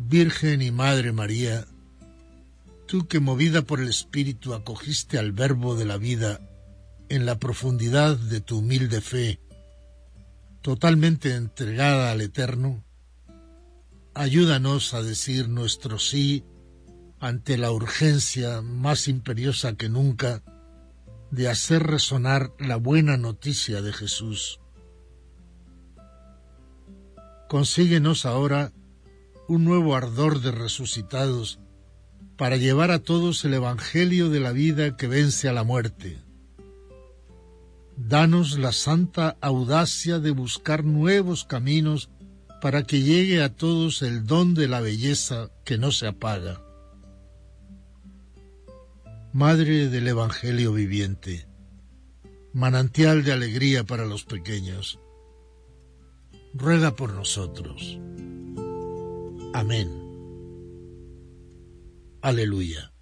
Virgen y Madre María, tú que movida por el Espíritu acogiste al Verbo de la vida en la profundidad de tu humilde fe, totalmente entregada al Eterno, ayúdanos a decir nuestro sí ante la urgencia más imperiosa que nunca de hacer resonar la buena noticia de Jesús. Consíguenos ahora un nuevo ardor de resucitados para llevar a todos el Evangelio de la vida que vence a la muerte. Danos la santa audacia de buscar nuevos caminos para que llegue a todos el don de la belleza que no se apaga. Madre del Evangelio viviente, manantial de alegría para los pequeños, ruega por nosotros. Amén. Aleluya.